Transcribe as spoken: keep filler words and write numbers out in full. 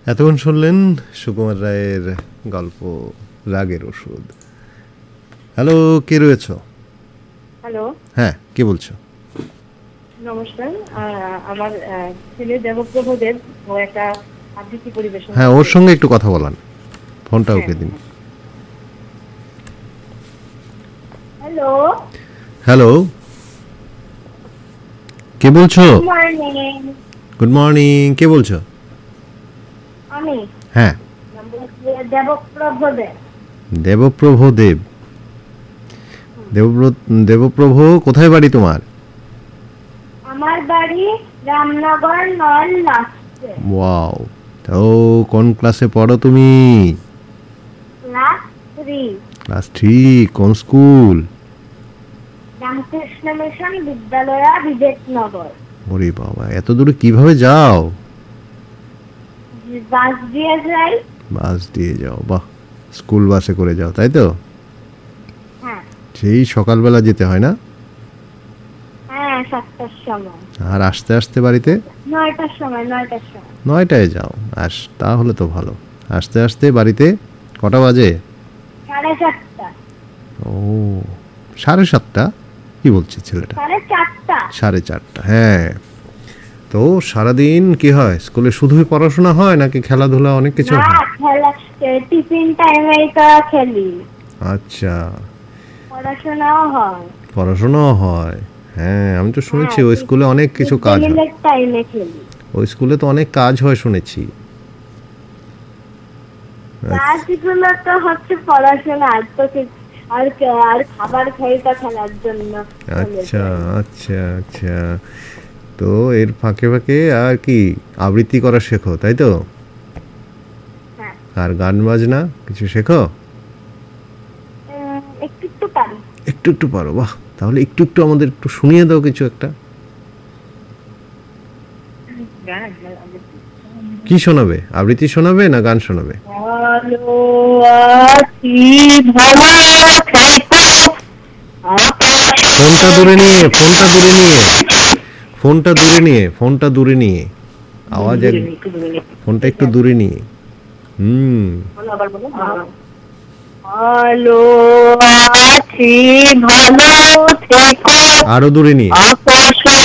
এতক্ষণ শুনলেন সুকুমার রায়ের গল্প রাগের ওষুধ। হ্যালো, কে রয়েছো? হ্যালো, হ্যাঁ, কে বলছো? নমস্কার। আমার ছেলে দেবপ্রভদের ও একটা আবৃত্তি পরিবেশন। হ্যাঁ, ওর সঙ্গে একটু কথা বলান, ফোনটা ওকে দিন। হ্যালো হ্যালো, কে বলছো? গুড মর্নিং, কে বলছো? আমি। হ্যাঁ, দেবপ্রভ দেব। দেবপ্রভ দেব। দেবপ্রভ, কোথায় বাড়ি তোমার? আমার বাড়ি রামনগর নল লাস্টে। ওয়াও, তো কোন ক্লাসে পড়ো তুমি? Class three. ক্লাস থ্রি, কোন স্কুল? রামকৃষ্ণ মিশন বিদ্যালয়া, বিবেকনগর। ওরে বাবা, এত দূরে কিভাবে যাও? বাস দিয়ে যাই। বাস দিয়ে যাও, বাহ। স্কুল বাসে করে যাও, তাই তো? হ্যাঁ। সেই সকালবেলা যেতে হয় না? হ্যাঁ, সাতটার সময়। আর আসতে আসতে বাড়িতে নয়টার সময়। নয়টার সময় নয়টায় যাও। আস, তাহলে তো ভালো। আসতে আসতে বাড়িতে কটা বাজে? সাড়ে চারটা। ও, সাড়ে সাতটা? কি বলছে ছেলেটা? সাড়ে চারটা। সাড়ে চারটা, হ্যাঁ। তো সারাদিন কি হয় স্কুলে? শুধুই পড়াশোনা হয় নাকি খেলাধুলা অনেক কিছু হয়? না, খেলা টিফিন টাইমে তো খেলি। আচ্ছা, পড়াশোনাও হয়। পড়াশোনাও হয়। হ্যাঁ, আমি তো শুনেছি ওই স্কুলে অনেক কিছু কাজ হয়। টাইমে খেলি। ওই স্কুলে তো অনেক কাজ হয় শুনেছি। কাজগুলো তো হচ্ছে পড়াশোনা, আর তো আর আর খাবার খাইটা খেলার জন্য। আচ্ছা আচ্ছা আচ্ছা, তো এর ফাঁকে ফাঁকে আর কি আবৃত্তি করা শেখো, তাই তো? হ্যাঁ। আর গান বাজনা কিছু শেখো? একটু একটু পারি। একটু একটু পারো? বাহ, তাহলে একটু একটু আমাদের একটু শুনিয়ে দাও কিছু একটা। কি শোনাবে? আবৃত্তি শোনাবে না গান শোনাবে? ফোনটা দূরে নিয়ে ফোনটা দূরে নিয়ে ফোনটা দূরে নিয়ে ফোনটা দূরে নিয়ে আওয়াজ, ফোনটা একটু দূরে নিয়ে। হুম, ভালো আছি, ভালো থেকো, আরো দূরে নিয়ে। আকাশে